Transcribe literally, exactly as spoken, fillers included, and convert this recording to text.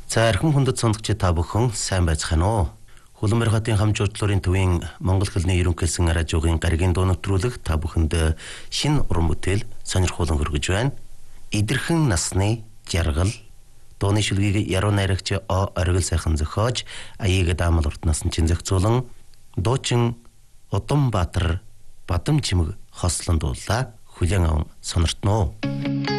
За архин хүндэт сондогч та бүхэн сайн байцгаана уу? Хөлбөмбөр хотын хамжуудлын төвийн Монгол хэлний ерөнхийлсөн радиогийн гаригийн дуу нэвтрүүлэг та бүхэнд шинэ уран бүтээл сонирхуулан хүргэж байна. Идэрхэн насны жаргал дууны шүлгийг яруу найрагч О оргил сайхан зохиож, аяыг даамал уртнаас нь чин зохицуулан дуучин Удам Баатар Бадам чимэг хослон дуулаа. Хүлээн аван сониртно.